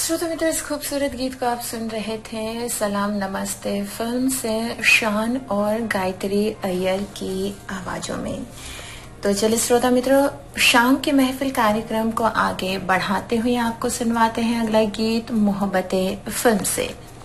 श्रोता मित्र, इस खूबसूरत गीत को आप सुन रहे थे सलाम नमस्ते फिल्म से शान और गायत्री अय्यर की आवाजों में। तो चलिए श्रोता मित्रों, शाम के महफिल कार्यक्रम को आगे बढ़ाते हुए आपको सुनवाते हैं अगला गीत मोहब्बतें फिल्म से।